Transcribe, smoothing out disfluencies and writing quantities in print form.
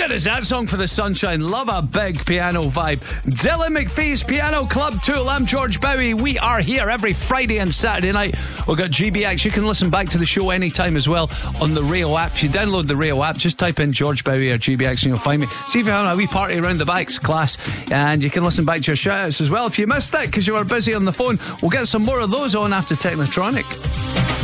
good is that song for the sunshine? Love a big piano vibe. Dylan McPhee's Piano Club Tool. I'm George Bowie. We are here every Friday and Saturday night. We've got GBX. You can listen back to the show anytime as well on the Rail app. If you download the Rail app, just type in George Bowie or GBX and you'll find me. See if you're having a wee party around the back. It's class. And you can listen back to your shout outs as well. If you missed it because you were busy on the phone, we'll get some more of those on after Technotronic.